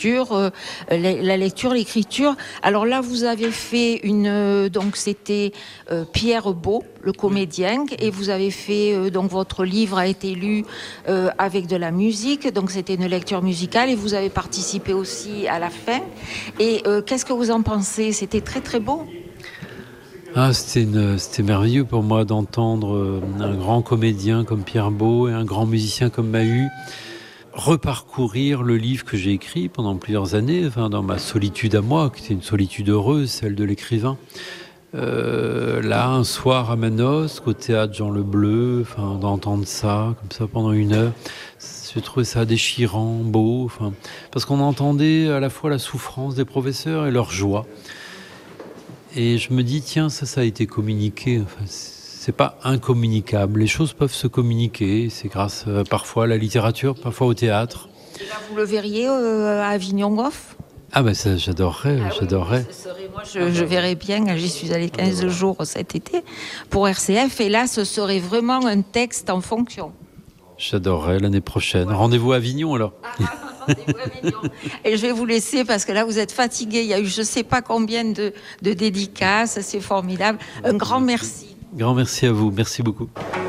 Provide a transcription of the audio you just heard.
la lecture, l'écriture. Alors là, vous avez fait donc c'était Pierre Beau, le comédien, et vous avez fait donc votre livre a été lu avec de la musique, donc c'était une lecture musicale, et vous avez participé aussi à la fin. Et qu'est-ce que vous en pensez? C'était très très beau. C'était merveilleux pour moi d'entendre un grand comédien comme Pierre Beau et un grand musicien comme Mahut reparcourir le livre que j'ai écrit pendant plusieurs années, dans ma solitude à moi, qui était une solitude heureuse, celle de l'écrivain. Là, un soir à Manosque, au théâtre Jean Le Bleu, d'entendre ça, comme ça, pendant 1 heure, j'ai trouvé ça déchirant, beau, parce qu'on entendait à la fois la souffrance des professeurs et leur joie. Et je me dis, tiens, ça a été communiqué. C'est pas incommunicable. Les choses peuvent se communiquer. C'est grâce parfois à la littérature, parfois au théâtre. Et là, vous le verriez à Avignon Off? Ah ben ça, j'adorerais. Moi, je verrais bien. J'y suis allée 15 jours cet été pour RCF. Et là, ce serait vraiment un texte en fonction. J'adorerais l'année prochaine. Ouais. Rendez-vous à Avignon alors. Et je vais vous laisser parce que là vous êtes fatigués. Il y a eu je ne sais pas combien de dédicaces. C'est formidable. Un grand merci. Grand merci à vous. Merci beaucoup.